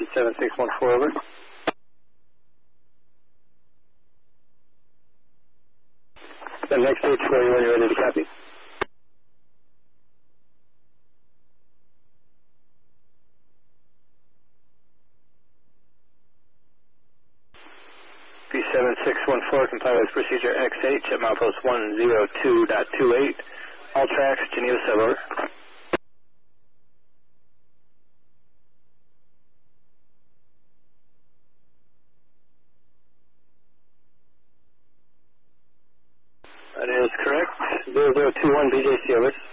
7614 over. The next H for you when you're ready to copy. B7614, comply with procedure XH at milepost 102.28. All tracks, Geneva sub, over. That is correct. 0021 BJC, over.